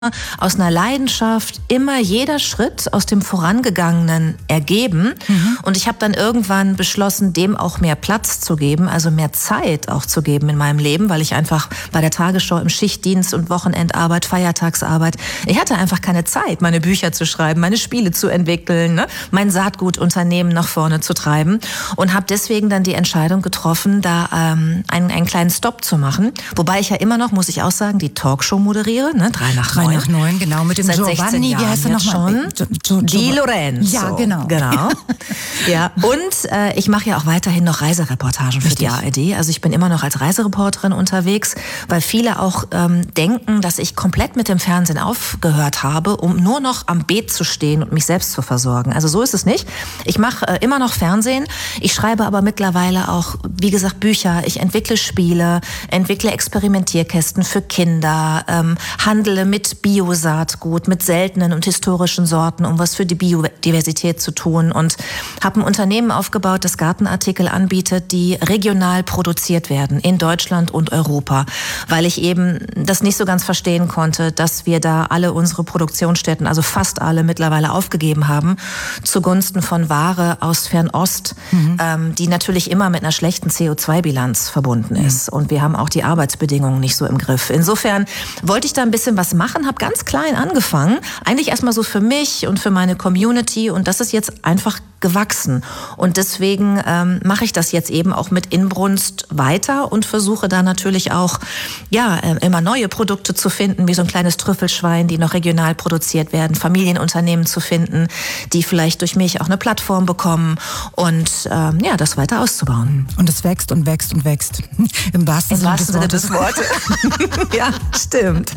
aus einer Leidenschaft immer jeder Schritt aus dem Vorangegangenen ergeben. Und ich habe dann irgendwann beschlossen, dem auch mehr Platz zu geben, also mehr Zeit auch zu geben in meinem Leben, weil ich einfach bei der Tagesschau im Schichtdienst und Wochenendarbeit, Feiertagsarbeit, ich hatte einfach keine Zeit, meine Bücher zu schreiben, meine Spiele zu entwickeln, mein Saatgutunternehmen nach vorne zu treiben und habe deswegen dann die Entscheidung getroffen, da einen kleinen Stopp zu machen. Wobei ich ja immer noch, muss ich auch sagen, die Talkshow moderiere, 3 nach 9, genau, mit dem seit Giovanni, 16 Jahren wie heißt er nochmal? Di Lorenzo. Ja, genau. Ja, und ich mache ja auch weiterhin noch Reisereportagen für die ARD. Also ich bin immer noch als Reisereporterin unterwegs, weil viele auch denken, dass ich komplett mit dem Fernsehen aufgehört habe, um nur noch am Beet zu stehen und mich selbst zu versorgen. Also so ist es nicht. Ich mache immer noch Fernsehen. Ich schreibe aber mittlerweile auch, wie gesagt, Bücher. Ich entwickle Spiele, entwickle Experimentierkästen für Kinder, handle mit Bio-Saatgut, mit seltenen und historischen Sorten, um was für die Biodiversität zu tun und habe ein Unternehmen aufgebaut, das Gartenartikel anbietet, die regional produziert werden in Deutschland und Europa, weil ich eben das nicht so ganz verstehen konnte, dass wir da alle unsere Produktionsstätten, also fast alle mittlerweile aufgegeben haben, zugunsten von Ware aus Fernost, die natürlich immer mit einer schlechten CO2-Bilanz verbunden ist. Und wir haben auch die Arbeitsbedingungen nicht so im Griff. Insofern wollte ich da ein bisschen was machen, habe ganz klein angefangen, eigentlich erstmal so für mich und für meine Community und das ist jetzt einfach gewachsen. Und deswegen mache ich das jetzt eben auch mit Inbrunst weiter und versuche da natürlich auch immer neue Produkte zu finden, wie so ein kleines Trüffelschwein, die noch regional produziert werden, Familienunternehmen zu finden, die vielleicht durch mich auch eine Plattform bekommen und das weiter auszubauen. Und es wächst und wächst und wächst. Im wahrsten Sinne des Wortes. Ja, stimmt.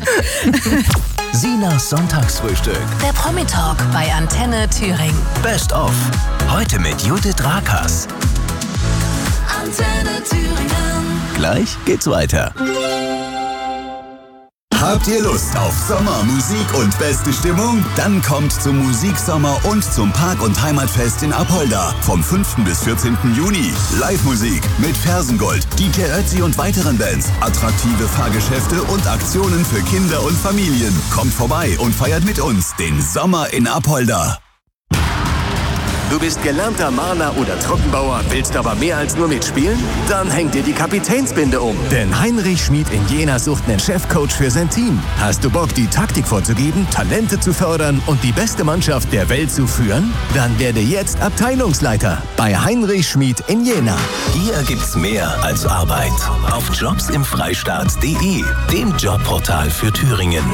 Sinas Sonntagsfrühstück. Der Promi-Talk bei Antenne Thüringen. Best of. Heute mit Judith Rakers. Antenne Thüringen. Gleich geht's weiter. Habt ihr Lust auf Sommer, Musik und beste Stimmung? Dann kommt zum Musiksommer und zum Park- und Heimatfest in Apolda vom 5. bis 14. Juni. Live-Musik mit Fersengold, DJ Ötzi und weiteren Bands, attraktive Fahrgeschäfte und Aktionen für Kinder und Familien. Kommt vorbei und feiert mit uns den Sommer in Apolda. Du bist gelernter Maler oder Trockenbauer, willst aber mehr als nur mitspielen? Dann hängt dir die Kapitänsbinde um. Denn Heinrich Schmid in Jena sucht einen Chefcoach für sein Team. Hast du Bock, die Taktik vorzugeben, Talente zu fördern und die beste Mannschaft der Welt zu führen? Dann werde jetzt Abteilungsleiter bei Heinrich Schmid in Jena. Hier gibt's mehr als Arbeit. Auf jobsimfreistaat.de, dem Jobportal für Thüringen.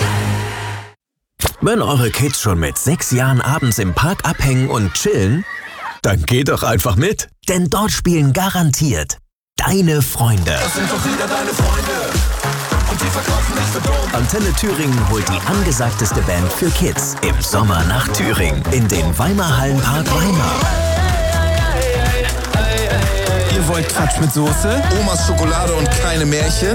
Wenn eure Kids schon mit 6 Jahren abends im Park abhängen und chillen, dann geht doch einfach mit. Denn dort spielen garantiert deine Freunde. Das sind doch wieder deine Freunde. Und die verkaufen dich für dumm. Antenne Thüringen holt die angesagteste Band für Kids im Sommer nach Thüringen in den Weimar-Hallenpark Weimar. Ihr wollt Quatsch mit Soße? Omas Schokolade und keine Märchen.